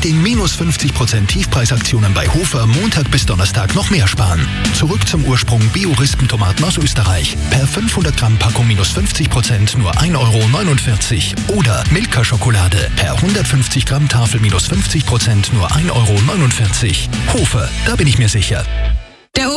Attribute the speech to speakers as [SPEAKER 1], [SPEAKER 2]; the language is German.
[SPEAKER 1] mit den minus 50% Tiefpreisaktionen bei Hofer Montag bis Donnerstag noch mehr sparen. Zurück zum Ursprung Bio-Rispentomaten aus Österreich. Per 500 Gramm Packung minus 50% nur 1,49 € oder Milka-Schokolade per 150 Gramm Tafel minus 50% nur 1,49 €. Hofer, da bin ich mir sicher.